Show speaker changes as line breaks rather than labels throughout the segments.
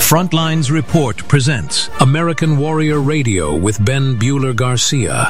Frontlines Report presents American Warrior Radio with Ben Bueller-Garcia.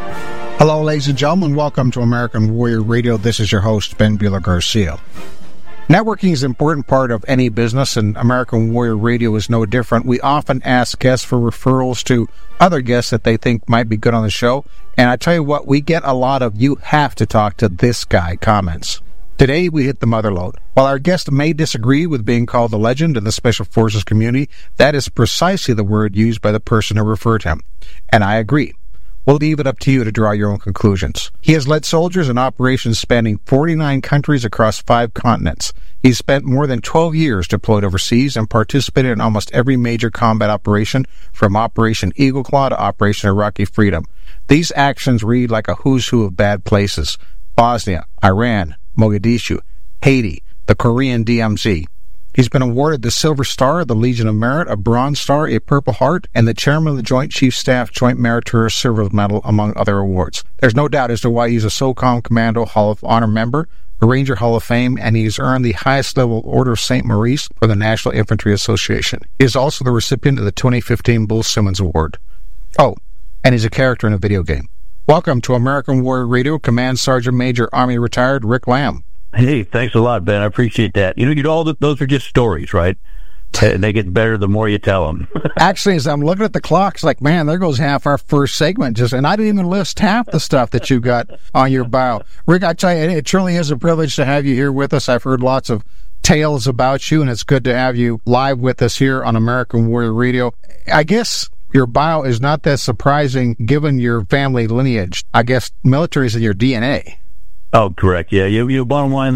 Hello, ladies and gentlemen. Welcome to American Warrior Radio. This is your host, Ben Bueller-Garcia. Networking is an important part of any business, and American Warrior Radio is no different. We often ask guests for referrals to other guests that they think might be good on the show. And I tell you what, we get a lot of "you have to talk to this guy" comments. Today, we hit the mother lode. While our guest may disagree with being called a legend in the Special Forces community, that is precisely the word used by the person who referred him. And I agree. We'll leave it up to you to draw your own conclusions. He has led soldiers in operations spanning 49 countries across 5 continents. He's spent more than 12 years deployed overseas and participated in almost every major combat operation, from Operation Eagle Claw to Operation Iraqi Freedom. These actions read like a who's who of bad places: Bosnia, Iran, Mogadishu, Haiti, the Korean DMZ. He's been awarded the Silver Star, the Legion of Merit, a Bronze Star, a Purple Heart, and the Chairman of the Joint Chiefs Staff Joint Meritorious Service Medal, among other awards. There's no doubt as to why he's a SOCOM Commando Hall of Honor member, a Ranger Hall of Fame, and he's earned the highest level Order of St. Maurice from the National Infantry Association. He is also the recipient of the 2015 Bull Simmons Award. Oh, and he's a character in a video game. Welcome to American Warrior Radio, Command Sergeant Major, Army Retired, Rick Lamb.
Hey, thanks a lot, Ben. I appreciate that. All those are just stories, right? And they get better the more you tell them.
Actually, as I'm looking at the clock, it's like, man, there goes half our first segment. And I didn't even list half the stuff that you got on your bio. Rick, I tell you, it truly is a privilege to have you here with us. I've heard lots of tales about you, and it's good to have you live with us here on American Warrior Radio. I guess your bio is not that surprising given your family lineage. I guess military is in your DNA.
Oh, correct. Yeah. Bottom line,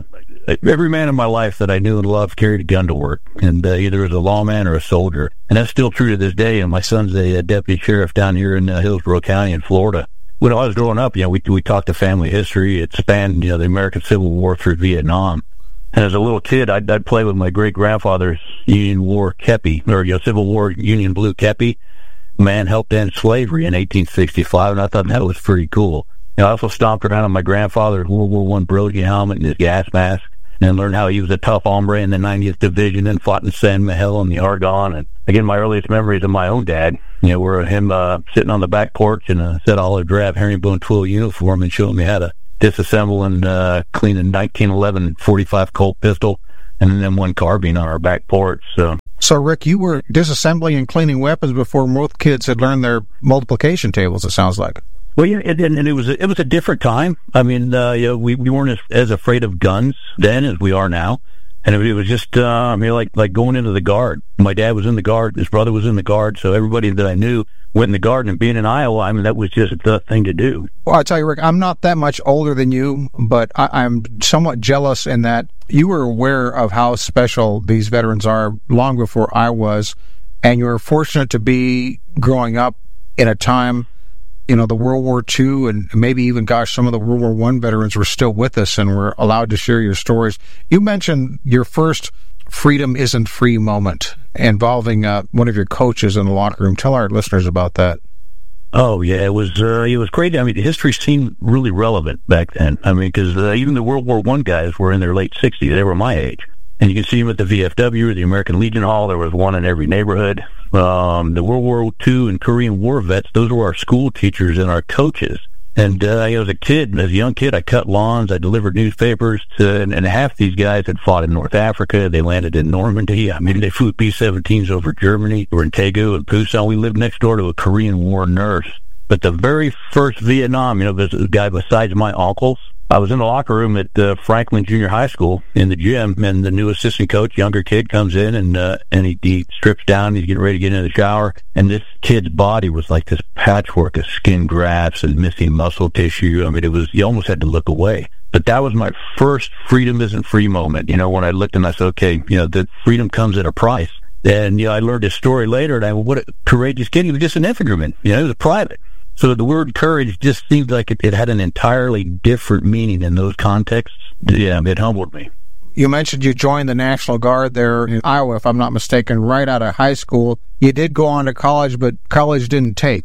every man in my life that I knew and loved carried a gun to work, and either as a lawman or a soldier. And that's still true to this day. And my son's a deputy sheriff down here in Hillsborough County in Florida. When I was growing up, we talked to family history. It spanned, the American Civil War through Vietnam. And as a little kid, I'd play with my great-grandfather's Union War kepi, or Civil War Union Blue kepi. Man helped end slavery in 1865, and I thought that was pretty cool. I also stomped around on my grandfather's World War I Brody helmet and his gas mask, and then learned how he was a tough hombre in the 90th Division and fought in San Miguel and the Argonne. And again, my earliest memories of my own dad, were him sitting on the back porch in a set olive drab herringbone twill uniform and showing me how to disassemble and clean a 1911 45 Colt pistol and then one carbine on our back porch.
So, Rick, you were disassembling and cleaning weapons before most kids had learned their multiplication tables, it sounds like.
Well, yeah, and it was a different time. I mean, we weren't as afraid of guns then as we are now, and it was just like going into the Guard. My dad was in the Guard, his brother was in the Guard, so everybody that I knew went in the Guard. And being in Iowa, that was just the thing to do.
Well, I tell you, Rick, I'm not that much older than you, but I'm somewhat jealous in that you were aware of how special these veterans are long before I was, and you were fortunate to be growing up in a time. The World War II and maybe even, some of the World War I veterans were still with us and were allowed to share your stories. You mentioned your first freedom isn't free moment involving one of your coaches in the locker room. Tell our listeners about that.
Oh, yeah, it was great. The history seemed really relevant back then. Because even the World War I guys were in their late 60s. They were my age. And you can see them at the VFW or the American Legion Hall. There was one in every neighborhood. The World War II and Korean War vets, those were our school teachers and our coaches. And as a young kid, I cut lawns, I delivered newspapers, and half these guys had fought in North Africa. They landed in Normandy. They flew B-17s over Germany. They were in Daegu and Busan. We lived next door to a Korean War nurse. But the very first Vietnam, there's a guy besides my uncles. I was in the locker room at Franklin Junior High School in the gym, and the new assistant coach, younger kid, comes in and he strips down. He's getting ready to get into the shower, and this kid's body was like this patchwork of skin grafts and missing muscle tissue. You almost had to look away. But that was my first freedom isn't free moment. When I looked and I said, okay, the freedom comes at a price. And I learned his story later, and what a courageous kid. He was just an infantryman. He was a private. So the word courage just seemed like it had an entirely different meaning in those contexts. Yeah, it humbled me.
You mentioned you joined the National Guard there in Iowa, if I'm not mistaken, right out of high school. You did go on to college, but college didn't take.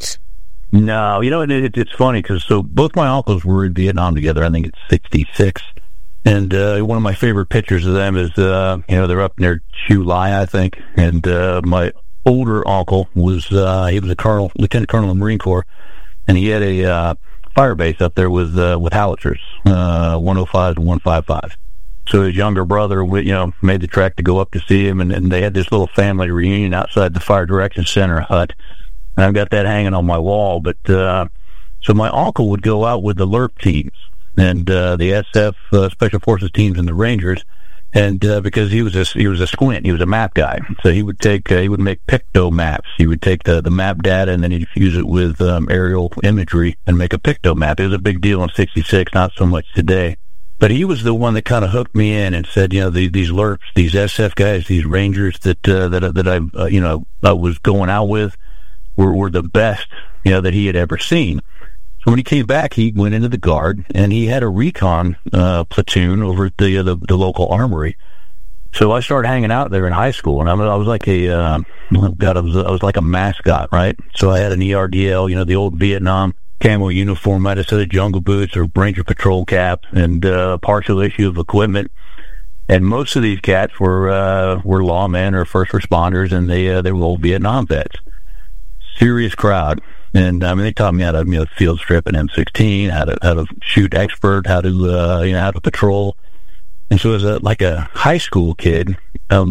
No, it's funny because both my uncles were in Vietnam together. I think it's 66. And one of my favorite pictures of them is, they're up near Chulai, I think. And my older uncle was, he was a lieutenant colonel in the Marine Corps, and he had a fire base up there with howitzers, 105 and 155. So his younger brother, made the trek to go up to see him, and they had this little family reunion outside the Fire Direction Center hut. And I've got that hanging on my wall. But so my uncle would go out with the LRP teams and the SF Special Forces teams and the Rangers, and because he was a squint, he was a map guy. So he would make picto maps. He would take the map data and then he'd fuse it with aerial imagery and make a picto map. It was a big deal in '66, not so much today. But he was the one that kind of hooked me in and said, these LRPs, these SF guys, these Rangers that I was going out with were the best, that he had ever seen. So when he came back, he went into the Guard, and he had a recon platoon over at the local armory. So I started hanging out there in high school, and I was like I was like a mascot, right? So I had an ERDL, the old Vietnam camo uniform. I had a set of jungle boots or Ranger patrol cap and a partial issue of equipment. And most of these cats were lawmen or first responders, and they were old Vietnam vets. Serious crowd. And they taught me how to field strip an M16, how to shoot expert, how to patrol. And so as a high school kid, on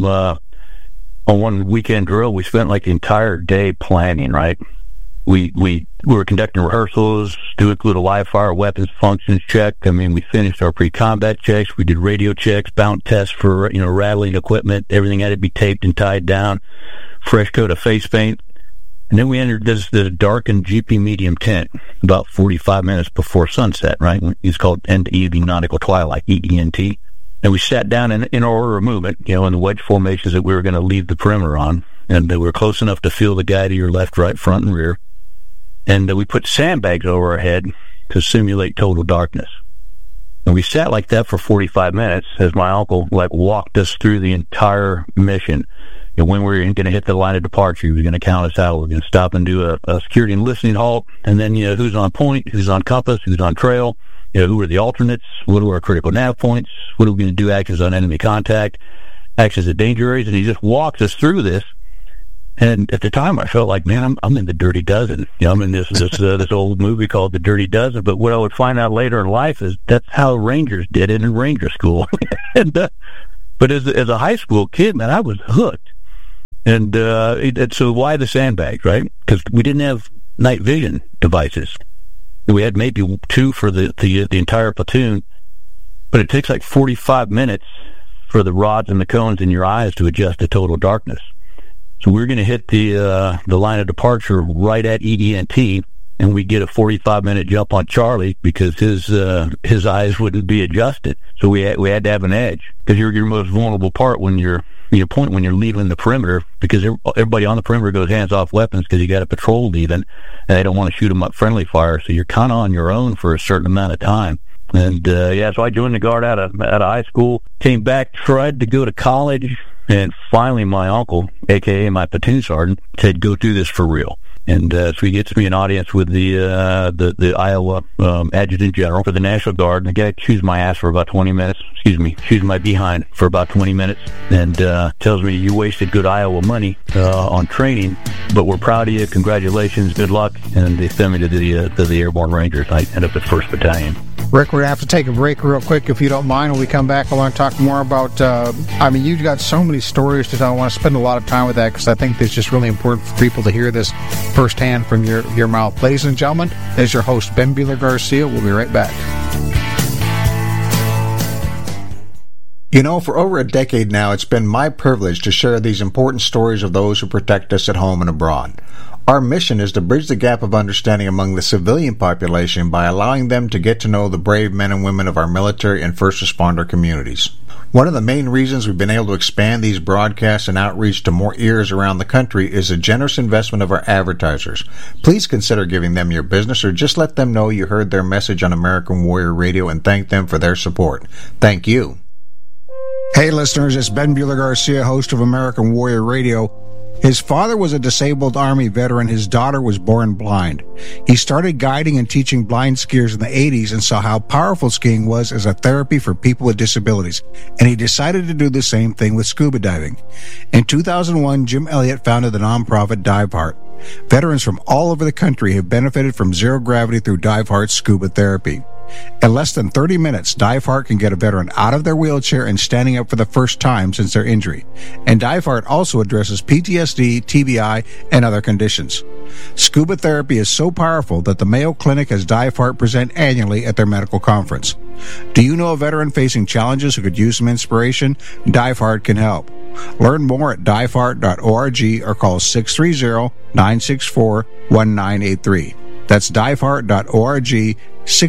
one weekend drill, we spent the entire day planning. Right, we were conducting rehearsals, to include a live fire weapons functions check. We finished our pre-combat checks. We did radio checks, bounce tests for rattling equipment. Everything had to be taped and tied down. Fresh coat of face paint. And then we entered the darkened GP medium tent about 45 minutes before sunset, right? It's called End Evening Nautical Twilight, EENT. And we sat down in order of movement, in the wedge formations that we were going to leave the perimeter on. And we were close enough to feel the guy to your left, right, front, and rear. And we put sandbags over our head to simulate total darkness. And we sat like that for 45 minutes as my uncle walked us through the entire mission. When we were going to hit the line of departure, he was going to count us out. We were going to stop and do a security and listening halt, and then who's on point, who's on compass, who's on trail, who are the alternates, what are our critical nav points, what are we going to do actions on enemy contact, actions at danger areas, and he just walks us through this. And at the time, I felt like, man, I'm in the Dirty Dozen. I'm in this old movie called The Dirty Dozen. But what I would find out later in life is that's how Rangers did it in Ranger school. But as a high school kid, man, I was hooked. And so why the sandbags, right? Because we didn't have night vision devices. We had maybe two for the entire platoon, but it takes 45 minutes for the rods and the cones in your eyes to adjust to total darkness. So we're going to hit the line of departure right at EENT, and we get a 45-minute jump on Charlie because his eyes wouldn't be adjusted. So we had to have an edge, because you're your most vulnerable part when you're leaving the perimeter, because everybody on the perimeter goes hands off weapons because you got a patrol leaving, and they don't want to shoot them up friendly fire. So you're kind of on your own for a certain amount of time. And so I joined the Guard out of high school, came back, tried to go to college, and finally my uncle, aka my platoon sergeant, said, "Go do this for real." And so he gets me an audience with the Iowa Adjutant General for the National Guard, and the guy chews my ass for about 20 minutes. Chews my behind for about 20 minutes, and tells me, "You wasted good Iowa money on training, but we're proud of you. Congratulations, good luck." And they sent me to the Airborne Rangers. I ended up at 1st Battalion.
Rick, we're going to have to take a break real quick, if you don't mind. When we come back, I want to talk more about, you've got so many stories to tell. I want to spend a lot of time with that, because I think it's just really important for people to hear this firsthand from your mouth. Ladies and gentlemen, this is your host, Ben Bueller Garcia. We'll be right back. For over a decade now, it's been my privilege to share these important stories of those who protect us at home and abroad. Our mission is to bridge the gap of understanding among the civilian population by allowing them to get to know the brave men and women of our military and first responder communities. One of the main reasons we've been able to expand these broadcasts and outreach to more ears around the country is the generous investment of our advertisers. Please consider giving them your business, or just let them know you heard their message on American Warrior Radio, and thank them for their support. Thank you. Hey listeners, it's Ben Bueller Garcia, host of American Warrior Radio. His father was a disabled Army veteran. His daughter was born blind. He started guiding and teaching blind skiers in the 80s and saw how powerful skiing was as a therapy for people with disabilities, and he decided to do the same thing with scuba diving. In 2001, Jim Elliott founded the nonprofit DiveHeart. Veterans from all over the country have benefited from zero gravity through DiveHeart's scuba therapy. In less than 30 minutes, DiveHeart can get a veteran out of their wheelchair and standing up for the first time since their injury. And DiveHeart also addresses PTSD, TBI, and other conditions. Scuba therapy is so powerful that the Mayo Clinic has DiveHeart present annually at their medical conference. Do you know a veteran facing challenges who could use some inspiration? DiveHeart can help. Learn more at diveheart.org or call 630-964-1983. That's diveheart.org,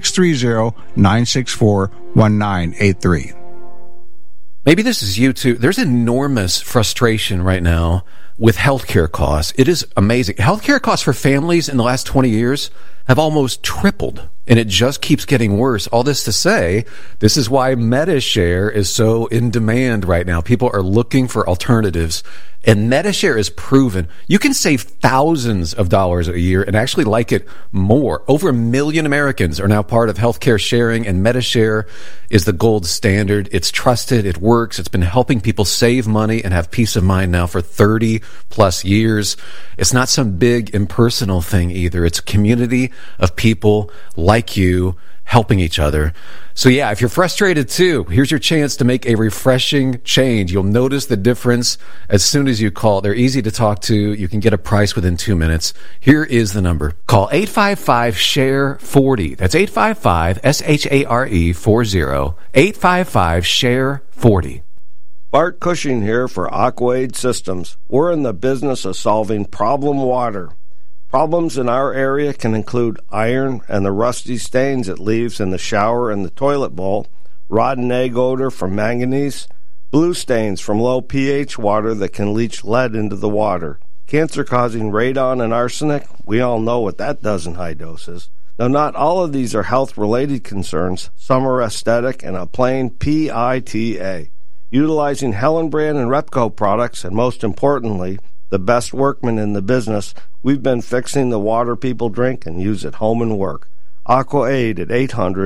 630-964-1983.
Maybe this is you too. There's enormous frustration right now with healthcare costs. It is amazing. Healthcare costs for families in the last 20 years have almost tripled, and it just keeps getting worse. All this to say, this is why MediShare is so in demand right now. People are looking for alternatives, and MediShare is proven. You can save thousands of dollars a year and actually like it more. Over 1 million Americans are now part of healthcare sharing, and MediShare is the gold standard. It's trusted. It works. It's been helping people save money and have peace of mind now for 30 plus years. It's not some big impersonal thing either. It's a community of people like you helping each other. So yeah, if you're frustrated too, here's your chance to make a refreshing change. You'll notice the difference as soon as you call. They're easy to talk to. You can get a price within 2 minutes. Here is the number. Call 855-SHARE-40. That's 855-SHARE-40. 855-SHARE-40.
Bart Cushing here for Aquaid Systems. We're in the business of solving problem water. Problems in our area can include iron and the rusty stains it leaves in the shower and the toilet bowl, rotten egg odor from manganese, blue stains from low pH water that can leach lead into the water, cancer-causing radon and arsenic. We all know what that does in high doses. Now, not all of these are health-related concerns. Some are aesthetic and a plain PITA. Utilizing Hellenbrand and Repco products, and most importantly, the best workmen in the business, we've been fixing the water people drink and use at home and work. AquaAid at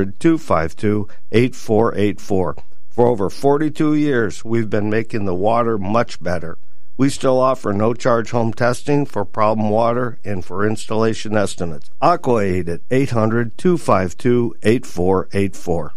800-252-8484. For over 42 years, we've been making the water much better. We still offer no-charge home testing for problem water and for installation estimates. AquaAid at 800-252-8484.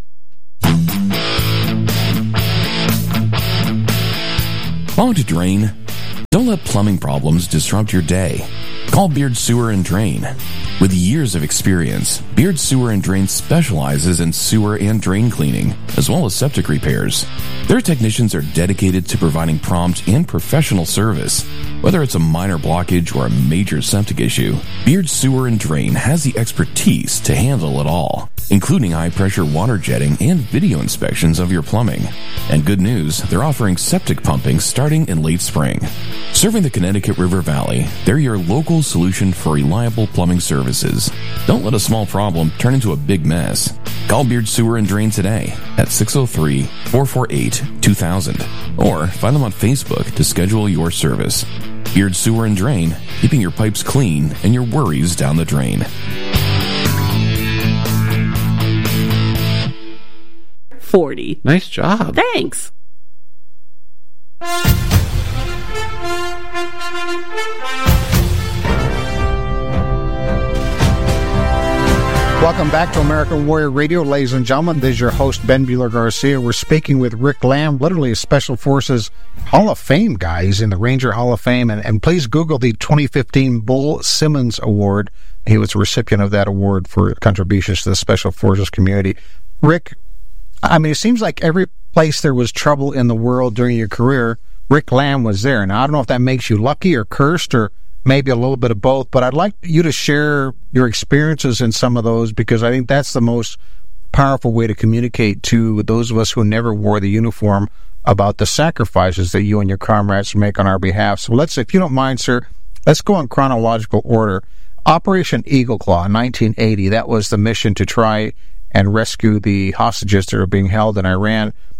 Clogged drain? Don't let plumbing problems disrupt your day. Call Beard Sewer and Drain. With years of experience, Beard Sewer and Drain specializes in sewer and drain cleaning, as well as septic repairs. Their technicians are dedicated to providing prompt and professional service. Whether it's a minor blockage or a major septic issue, Beard Sewer and Drain has the expertise to handle it all, including high-pressure water jetting and video inspections of your plumbing. And good news, they're offering septic pumping starting in late spring. Serving the Connecticut River Valley, they're your local solution for reliable plumbing services. Don't let a small problem turn into a big mess. Call Beard Sewer and Drain today at 603-448-2000 or find them on Facebook to schedule your service. Beard Sewer and Drain, keeping your pipes clean and your worries down the drain.
40.
Nice job.
Thanks.
Welcome back to American Warrior Radio, ladies and gentlemen. This is your host, Ben Bueller Garcia. We're speaking with Rick Lamb, literally a Special Forces Hall of Fame guy. He's in the Ranger Hall of Fame. And please Google the 2015 Bull Simmons Award. He was a recipient of that award for contributions to the Special Forces community. Rick, I mean, it seems like every place there was trouble in the world during your career, Rick Lamb was there. Now, I don't know if that makes you lucky or cursed or maybe a little bit of both, but I'd like you to share your experiences in some of those, because I think that's the most powerful way to communicate to those of us who never wore the uniform about the sacrifices that you and your comrades make on our behalf. So let's, if you don't mind, sir, let's go in chronological order. Operation Eagle Claw in 1980, that was the mission to try and rescue the hostages that were being held in Iran.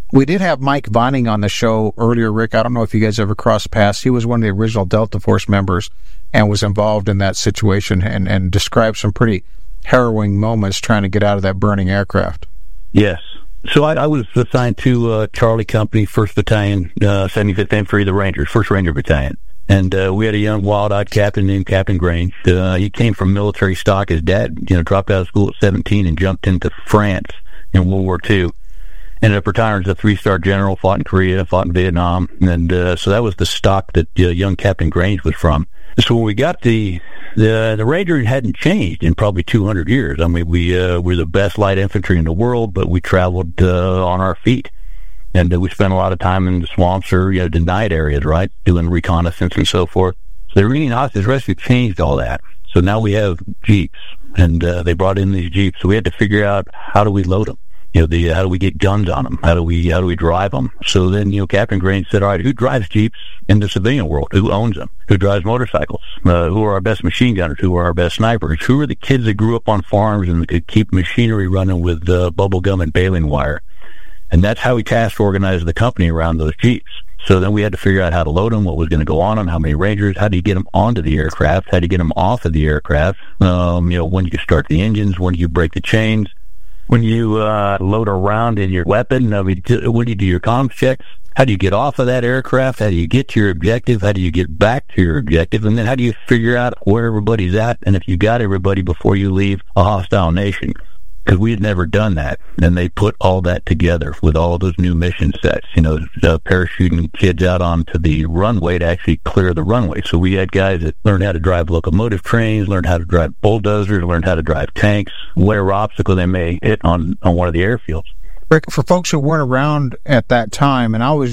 We did have Mike Vining on the show earlier, Rick. I don't know if you guys ever crossed paths. He was one of the original Delta Force members and was involved in that situation and described some pretty harrowing moments trying to get out of that burning aircraft.
Yes. So I was assigned to Charlie Company, 1st Battalion, 75th Infantry, the Rangers, 1st Ranger Battalion. And we had a young, wild-eyed captain named Captain Grange. He came from military stock. His dad, dropped out of school at 17 and jumped into France in World War II. Ended up retiring as a 3-star general, fought in Korea, fought in Vietnam. And so that was the stock that young Captain Grange was from. So when we got the Ranger hadn't changed in probably 200 years. I mean, we're the best light infantry in the world, but we traveled on our feet. And we spent a lot of time in the swamps or, denied areas, right, doing reconnaissance and so forth. So the Iranian Hostage Rescue changed all that. So now we have Jeeps, and they brought in these Jeeps. So we had to figure out, how do we load them? How do we get guns on them? How do we drive them? So then, Captain Grange said, all right, who drives Jeeps in the civilian world? Who owns them? Who drives motorcycles? Who are our best machine gunners? Who are our best snipers? Who are the kids that grew up on farms and could keep machinery running with bubble gum and baling wire? And that's how we task organized the company around those Jeeps. So then we had to figure out how to load them, what was going to go on them, how many Rangers, how do you get them onto the aircraft, how do you get them off of the aircraft, when you start the engines, when you break the chains, when you load a round in your weapon, when you do your comms checks, how do you get off of that aircraft, how do you get to your objective, how do you get back to your objective, and then how do you figure out where everybody's at, and if you got everybody before you leave a hostile nation. Because we had never done that, and they put all that together with all those new mission sets, parachuting kids out onto the runway to actually clear the runway. So we had guys that learned how to drive locomotive trains, learned how to drive bulldozers, learned how to drive tanks, whatever obstacle they may hit on one of the airfields.
Rick, for folks who weren't around at that time, and I was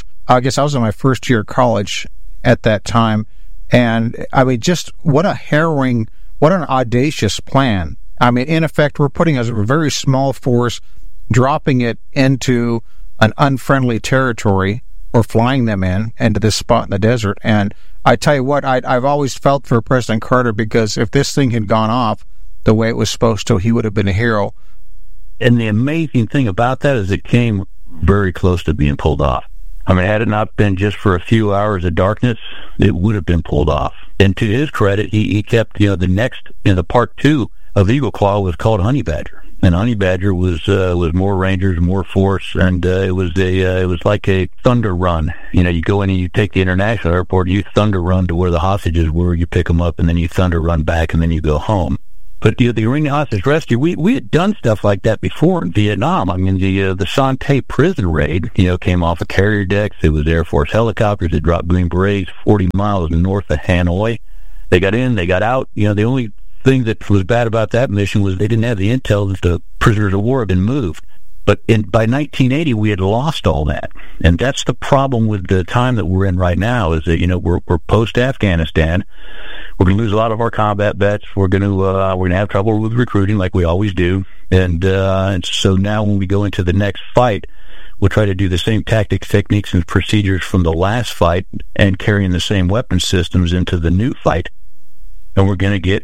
in my first year of college at that time, and I mean, just what an audacious plan. I mean, in effect, we're putting a very small force, dropping it into an unfriendly territory, or flying them into this spot in the desert. And I tell you what, I've always felt for President Carter, because if this thing had gone off the way it was supposed to, he would have been a hero.
And the amazing thing about that is it came very close to being pulled off. I mean, had it not been just for a few hours of darkness, it would have been pulled off. And to his credit, he kept, the next, the part 2 of Eagle Claw was called Honey Badger, and Honey Badger was more Rangers, more force, and it was like a thunder run. You go in and you take the international airport, you thunder run to where the hostages were, you pick them up, and then you thunder run back, and then you go home. But the Iranian Hostage Rescue, we had done stuff like that before in Vietnam. I mean, the Sante prison raid, came off of carrier decks. It was Air Force helicopters that dropped Green Berets 40 miles north of Hanoi. They got in, they got out. The only thing that was bad about that mission was they didn't have the intel that the prisoners of war had been moved. But by 1980, we had lost all that. And that's the problem with the time that we're in right now, is that, we're post-Afghanistan. We're going to lose a lot of our combat vets. We're going to have trouble with recruiting like we always do. And so now when we go into the next fight, we'll try to do the same tactics, techniques, and procedures from the last fight and carrying the same weapon systems into the new fight. And we're going to get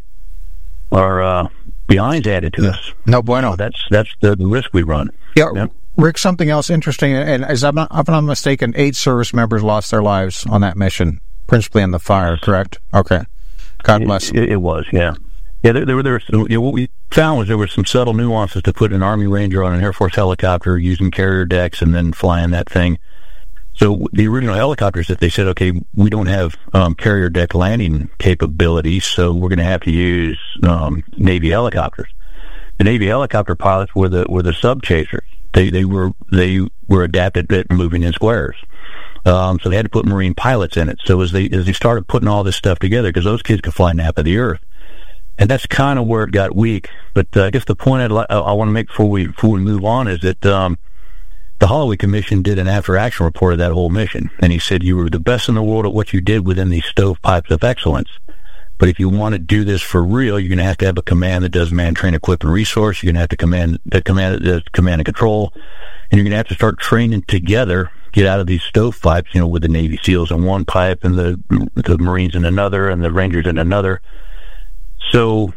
our behinds added to us.
No bueno.
That's the risk we run.
Yeah. Rick, something else interesting, and as I'm not mistaken, 8 service members lost their lives on that mission, principally in the fire, correct? Okay. God bless.
It was, yeah. Yeah, there were some, what we found was there were some subtle nuances to put an Army Ranger on an Air Force helicopter using carrier decks and then flying that thing. So the original helicopters, that they said, okay, we don't have carrier deck landing capabilities, so we're going to have to use Navy helicopters. The Navy helicopter pilots were the sub chasers. They were adapted at moving in squares. So they had to put Marine pilots in it. So as they started putting all this stuff together, because those kids could fly nap of the earth, and that's kind of where it got weak. But I guess the point I want to make before we move on is that the Holloway Commission did an after-action report of that whole mission, and he said you were the best in the world at what you did within these stovepipes of excellence. But if you want to do this for real, you're going to have a command that does man, train, equip, and resource. You're going to have to command and control, and you're going to have to start training together. Get out of these stovepipes, with the Navy SEALs in one pipe and the Marines in another and the Rangers in another. So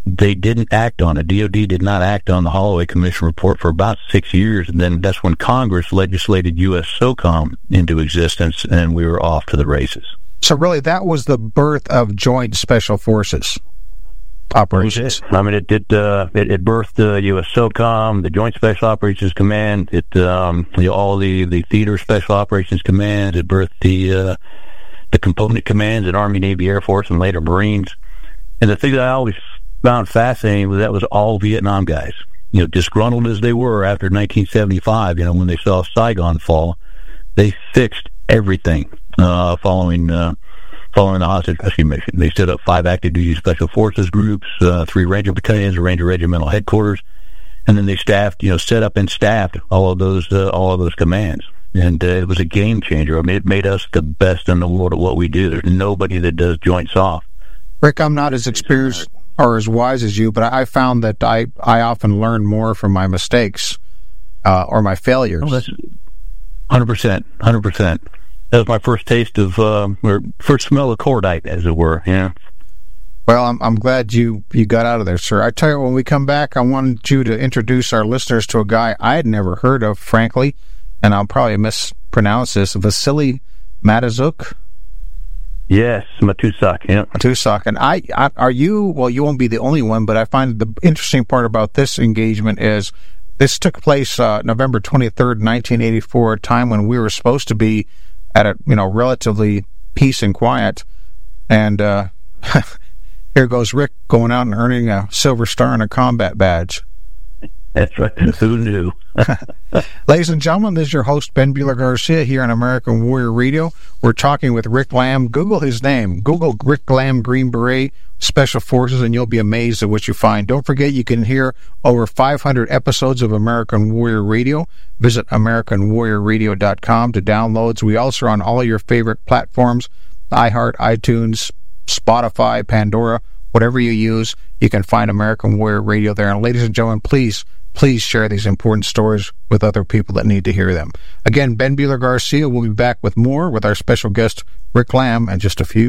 they didn't act on it. DOD did not act on the Holloway Commission report for about 6 years, and then that's when Congress legislated U.S. SOCOM into existence, and we were off to the races.
So really, that was the birth of Joint Special Forces operations.
I mean, it birthed U.S. SOCOM, the Joint Special Operations Command, all the Theater Special Operations Command. It birthed the component commands in Army, Navy, Air Force, and later Marines. And the thing that I always found fascinating was that was all Vietnam guys. Disgruntled as they were after 1975, when they saw Saigon fall, they fixed everything following the hostage rescue mission. They set up 5 active duty special forces groups, 3 Ranger battalions, a Ranger regimental headquarters, and then they set up and staffed all of those commands. And it was a game changer. I mean, it made us the best in the world at what we do. There's nobody that does Joint SOF.
Rick, I'm not as experienced or as wise as you, but I found that I often learn more from my mistakes or my failures.
Oh, that's 100%. That was my first taste of, or first smell of cordite, as it were. Yeah.
Well, I'm glad you got out of there, sir. I tell you, when we come back, I wanted you to introduce our listeners to a guy I had never heard of, frankly, and I'll probably mispronounce this, Vasily Matuzuk.
Yes, Matuzak. Yeah,
Matuzak. And you won't be the only one, but I find the interesting part about this engagement is this took place November 23rd, 1984, a time when we were supposed to be at a relatively peace and quiet, and here goes Rick going out and earning a Silver Star and a combat badge.
That's right. Who knew?
Ladies and gentlemen, this is your host, Ben Bueller Garcia, here on American Warrior Radio. We're talking with Rick Lamb. Google his name. Google Rick Lamb Green Beret Special Forces, and you'll be amazed at what you find. Don't forget, you can hear over 500 episodes of American Warrior Radio. Visit AmericanWarriorRadio.com to downloads. We also are on all your favorite platforms, iHeart, iTunes, Spotify, Pandora, whatever you use. You can find American Warrior Radio there. And ladies and gentlemen, please share these important stories with other people that need to hear them. Again, Ben Bueller Garcia will be back with more with our special guest, Rick Lamb, in just a few